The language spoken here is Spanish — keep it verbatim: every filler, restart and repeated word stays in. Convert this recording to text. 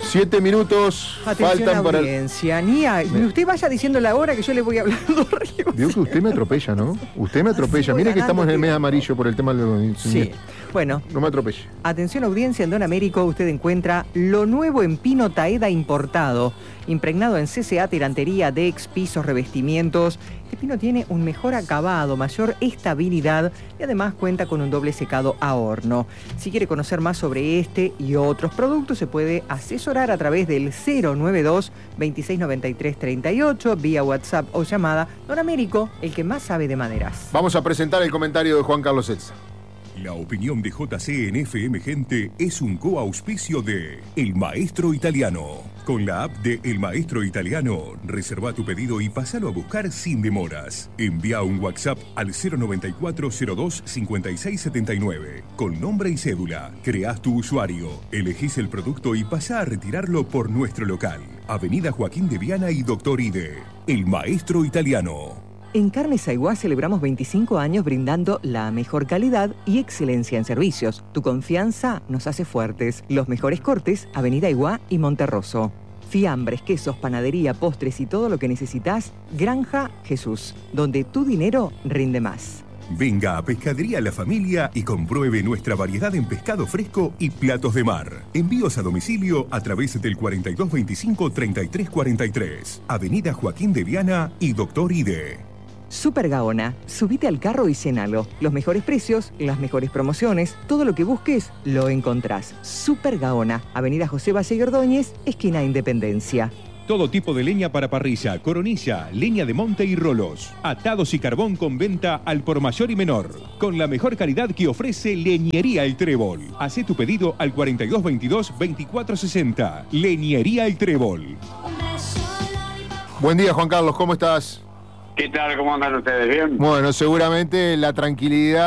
Siete minutos Atención, faltan para... audiencia. Nia, usted vaya diciendo la hora que yo le voy hablando arriba. Digo que usted me atropella, ¿no? Usted me atropella. Mire que estamos en el mes amarillo por el tema del... Sí. Bueno. No me atropelle. Atención, audiencia, en Don Américo usted encuentra lo nuevo en pino Taeda importado, impregnado en C C A, tirantería, decks, pisos, revestimientos. Este pino tiene un mejor acabado, mayor estabilidad y además cuenta con un doble secado a horno. Si quiere conocer más sobre este y otros productos, se puede asesorar a través del cero nueve dos, veintiséis noventa y tres treinta y ocho, vía WhatsApp o llamada. Don Américo, el que más sabe de maderas. Vamos a presentar el comentario de Juan Carlos Elsa. La opinión de J C en F M Gente es un coauspicio de El Maestro Italiano. Con la app de El Maestro Italiano, reserva tu pedido y pásalo a buscar sin demoras. Envía un WhatsApp al cero noventa y cuatro cero dos cincuenta y seis setenta y nueve. Con nombre y cédula, creás tu usuario, elegís el producto y pasá a retirarlo por nuestro local. Avenida Joaquín de Viana y Doctor Ide. El Maestro Italiano. En Carnes Aiguá celebramos veinticinco años brindando la mejor calidad y excelencia en servicios. Tu confianza nos hace fuertes. Los mejores cortes, Avenida Aiguá y Monterroso. Fiambres, quesos, panadería, postres y todo lo que necesitas, Granja Jesús, donde tu dinero rinde más. Venga a Pescadería La Familia y compruebe nuestra variedad en pescado fresco y platos de mar. Envíos a domicilio a través del cuarenta y dos veinticinco treinta y tres cuarenta y tres. Avenida Joaquín de Viana y Doctor Ide. Super Gaona, subite al carro y cenalo. Los mejores precios, las mejores promociones, todo lo que busques, lo encontrás. Super Gaona, Avenida José Valle y Ordóñez, esquina Independencia. Todo tipo de leña para parrilla, coronilla, leña de monte y rolos. Atados y carbón con venta al por mayor y menor. Con la mejor calidad que ofrece Leñería El Trébol. Hacé tu pedido al cuarenta y dos veintidós veinticuatro sesenta. Leñería El Trébol. Buen día, Juan Carlos, ¿cómo estás? ¿Qué tal? ¿Cómo andan ustedes? ¿Bien? Bueno, seguramente la tranquilidad